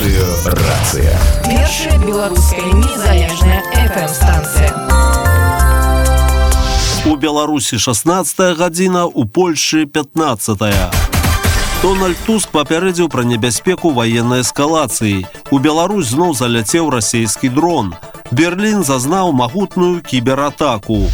Радыёрацыя. Першая беларуская незалежная FM-станцыя. У Беларусі 16 гадзіна, у Польшы 15. Дональд Туск папярэдзіў пра небяспеку ваеннай эскалацыі. У Беларусь зноў заляцеў расійскі дрон. Берлін зазнаў магутную кібератаку.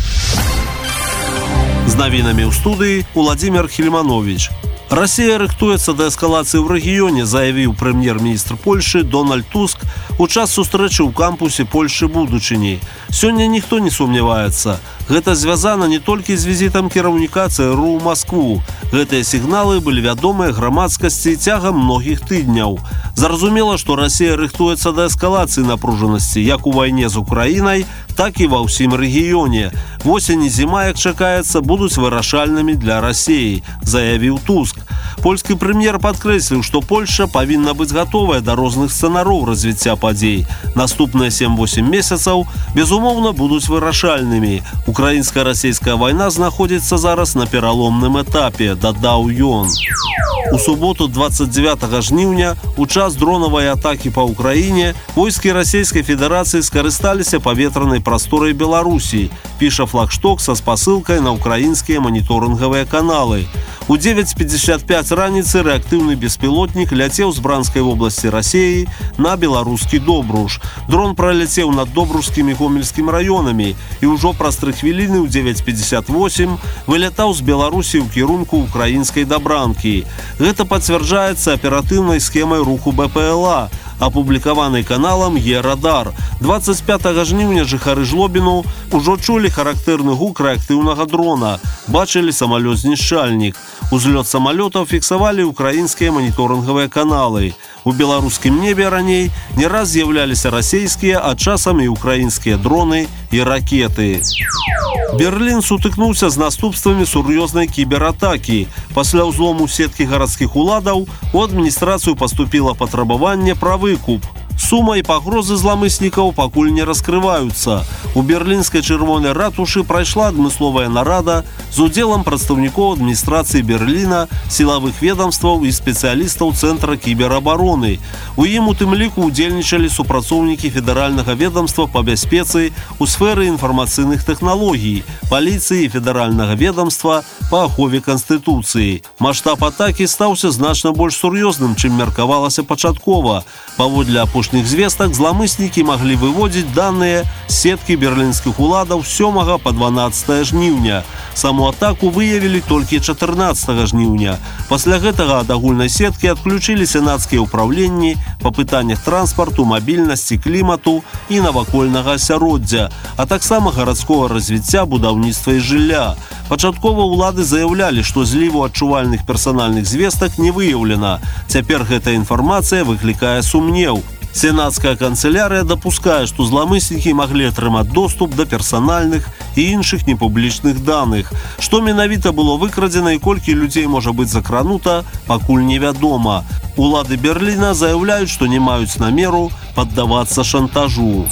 З навінамі ў студыі Владимир Хельманович. Россия рыхтуецца да эскалацыі ў рэгіёне, заявіў прэм'ер-міністр Польшы Дональд Туск у час сустрэчы ў кампусе Польшы будучыні. Сёння ніхто не сумняваецца. Гэта звязана не толькі з візітам кіраўніка ЦРУ ў Маскву. Гэтыя сігналы былі вядомыя грамадскасці цягам многіх тыдняў. Зразумела, што Россия рыхтуецца да эскалацыі напружанасці як у вайне з Украінай, так і ва ўсім рэгіёне. Восень і зіма, як чакаецца, будуць вырашальнымі для России, заявіў Туск. Польскі прэм'ер падкрэсліў, што Польша павінна быць гатовая да розных сцэнароў развіцця падзей. Наступныя 7-8 месяцаў, безумоўна, будуць вырашальнымі. Украінска-расійская вайна знаходзіцца зараз на пераломным этапе, дадаў ён. У суботу 29 жніўня у час дронавай атакі па Украіне войскі Расійскай Федэрацыі скарысталіся паветранай прасторай Беларусі, піша Флагшток са спасылкай на украінскія маніторынгавыя каналы. У 9:55 раніцы рэактыўны беспілотнік ляцеў з Бранскай вобласці Расіі на беларускі Добруж. Дрон праляцеў над Добружскім і Гомельскім раёнамі і ўжо праз 3 хвіліны ў 9:58 вылятаў з Беларусі ў кірунку украінскай Дабранкі. Гэта пацвярджаецца аператыўнай схемай руху БПЛА, апублікаванай каналам Е-Радар. 25 жніўня жыхары Жлобіну ўжо чулі характэрны гук рэактыўнага дрона, бачылі самалёт-знішчальнік. Узлёт самалётаў фіксавалі украінскія маніторынгавыя каналы. У беларускім небе раней не раз з'яўляліся расійскія, а часам і украінскія дроны і ракеты. Берлін сутыкнуўся з наступствамі сур'ёзнай кібератакі. Пасля ўзлому сеткі гарадскіх уладаў у адміністрацыю паступіла патрабаванне пра выкуп. Сума і пагрозы зламыснікаў пакуль не раскрываюцца. У берлінскай чырвонай ратушы прайшла адмысловая нарада з удзелам прадстаўнікоў адміністрацыі Берліна, сілавых ведомстваў і спецыялістаў Цэнтра кіберабароны. У ім у тым ліку удзельнічалі супрацоўнікі федэральнага ведомства па бяспецы ў сферы інфармацыйных тэхналогій, паліцыі і федэральнага ведомства па ахове Канстытуцыі. Маштаб атакі стаўся значна больш сур'ёзным, чым меркавалася пачаткова. Паводле апошніх звестак, зламыснікі маглі выводзіць даныя з сеткі берлінскіх уладаў з 7 па 12 жніўня. Саму атаку выявілі толькі 14 жніўня. Пасля гэтага ад агульнай сеткі адключылі сенацкія ўпраўленні па пытаннях транспарту, мабільнасці, клімату і навакольнага асяроддзя, а таксама гарадскога развіцця, будаўніцтва і жылля. Пачаткова ўлады заяўлялі, што зліву адчувальных персанальных звестак не выяўлена. Цяпер гэтая інфармацыя выклікае сумнеў. Сенацкая канцелярыя дапускае, што зламыснікі маглі атрымаць доступ да персанальных і іншых непублічных даных. Што менавіта было выкрадзена і колькі людзей можа быць закранута, пакуль невядома. Улады Берліна заяўляюць, што не маюць намеру паддавацца шантажу.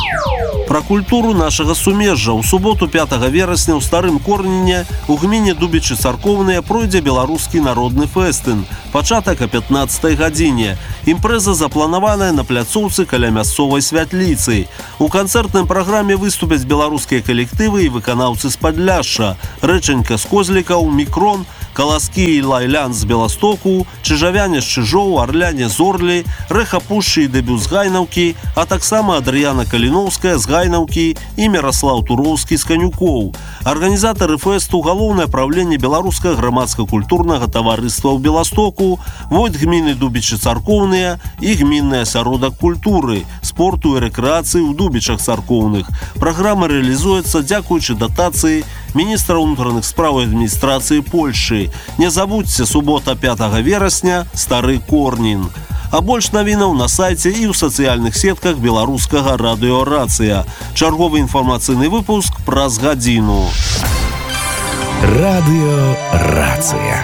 Пра культуру нашага сумежжа. У суботу 5 верасня ў Старым Корніне у гміне Дубічы-Царкоўныя пройдзе беларускі народны фэстын. Пачатак о 15 гадзіне. Імпрэза запланаваная на пляцоўцы каля мясцовай святліцы. У канцэртнай праграме выступяць беларускія калектывы і выканаўцы з Падляшша, Рэчанька з Козлікаў, Мікрон, Каласкі і Лайлян з Беластоку, Чыжавяне з Чыжоў, Арляне з Орлі, Рэха Пушчы і Дэбют з Гайнаўкі, а таксама Адрыяна Каліноўская з Гайнаўкі і Міраслаў Туроўскі з Канюкоў. Арганізатары фэсту галоўнае правленне беларускага грамадска-культурнага таварыства ў Беластоку, войт гміны Дубічы-Царкоўныя і гмінны асяродак культуры, спорту і рэкрэацыі ў Дубічах царкоўных. Праграма рэалізуецца дзякуючы датацыі міністра ўнутраных спраў і адміністрацыі Польшы. Не забудзьце, субота 5 верасня, Стары Корнін. А больш навінаў на сайце і ў сацыяльных сетках беларускага радыёрацыя. Чарговы інфармацыйны выпуск праз гадзіну. Радыёрацыя.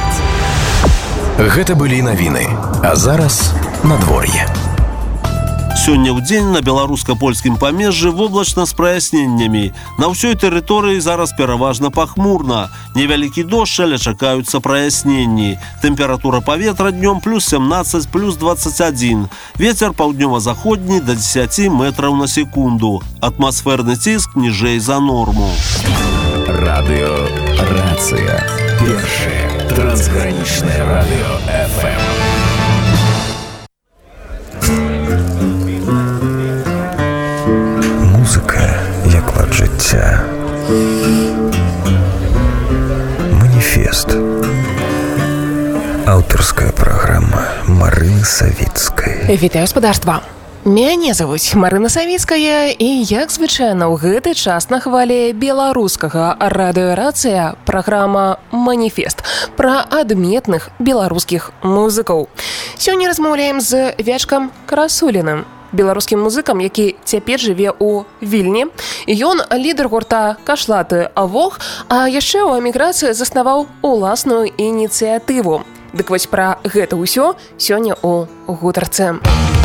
Гэта былі навіны. А зараз надвор'е. Сёння ў дзень на беларуска-польскім памежжы воблачна з праясненнямі. На ўсёй тэрыторыі зараз пераважна пахмурна. Невялікі дождж, але чакаюцца праясненні. Тэмпература паветра днём плюс 17, плюс 21. Вецер паўднёва-заходні да 10 метраў на секунду. Атмасферны ціск ніжэй за норму. Радио «Рация». Первое трансграничное радио ФМ. Музыка як лад життя. Маніфест. Аўтарская праграма Марыны Савіцкай. Вітаю, спадарства. Мяне завуць Марына Савіцкая і, як звычайна, ў гэты час на хвалі беларускага радыё «Рацыя» праграма «Маніфест» пра адметных беларускіх музыкаў. Сёння размаўляем з Вячкам Красуліным, беларускім музыкам, які цяпер жыве ў Вільні. Ён лідар гурта «Кашлаты Авог», а яшчэ ў эміграцыі заснаваў уласную ініцыятыву. Дык вось пра гэта ўсё сёння ў гутарцы.